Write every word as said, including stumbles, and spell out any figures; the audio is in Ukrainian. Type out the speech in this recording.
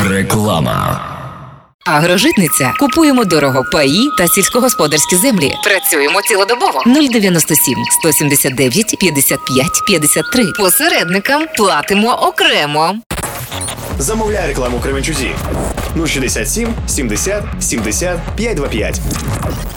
Реклама. Агрожитниця. Купуємо дорого паї та сільськогосподарські землі. Працюємо цілодобово. нуль дев'яносто сім сто сімдесят дев'ять п'ятдесят п'ять п'ятдесят три. Посередникам платимо окремо. Замовляй рекламу Кременчузі. нуль шістдесят сім сімдесят сімдесят п'ятсот двадцять п'ять.